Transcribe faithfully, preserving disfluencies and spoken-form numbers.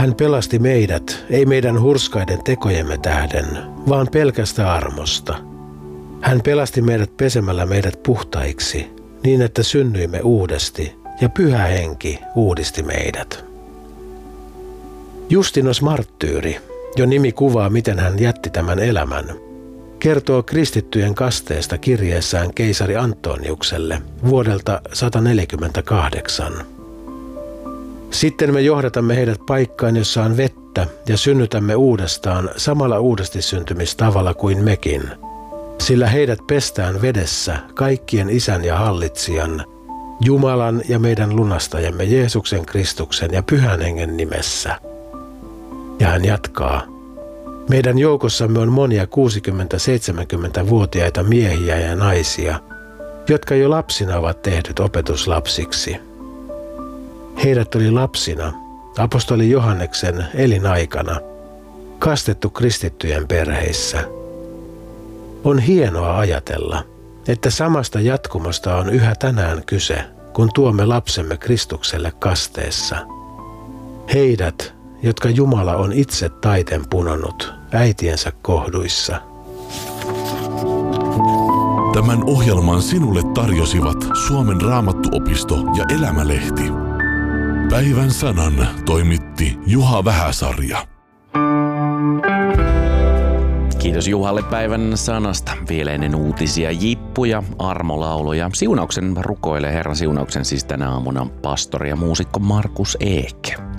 Hän pelasti meidät, ei meidän hurskaiden tekojemme tähden, vaan pelkästä armosta. Hän pelasti meidät pesemällä meidät puhtaiksi, niin että synnyimme uudesti, ja Pyhä Henki uudisti meidät. Justinos Marttyyri, jo nimi kuvaa miten hän jätti tämän elämän, kertoo kristittyjen kasteesta kirjeessään keisari Antoniukselle vuodelta sata neljäkymmentäkahdeksan. Sitten me johdatamme heidät paikkaan, jossa on vettä, ja synnytämme uudestaan samalla uudesti syntymistavalla kuin mekin, sillä heidät pestään vedessä kaikkien Isän ja Hallitsijan, Jumalan ja meidän lunastajamme Jeesuksen Kristuksen ja Pyhän Hengen nimessä. Ja hän jatkaa. Meidän joukossamme on monia kuusikymmentä-seitsemänkymmentävuotiaita miehiä ja naisia, jotka jo lapsina ovat tehdyt opetuslapsiksi. Heidät oli lapsina, apostoli Johanneksen elinaikana, kastettu kristittyjen perheissä. On hienoa ajatella, että samasta jatkumosta on yhä tänään kyse, kun tuomme lapsemme Kristukselle kasteessa. Heidät, jotka Jumala on itse taiten punonut äitiensä kohduissa. Tämän ohjelman sinulle tarjosivat Suomen Raamattuopisto ja Elämälehti. Päivän sanan toimitti Juha Vähäsarja. Kiitos Juhalle päivän sanasta. Vielä ennen uutisia jippuja, armolauloja. Siunauksen rukoilee Herran siunauksen siis tänä aamuna pastori ja muusikko Markus Eek.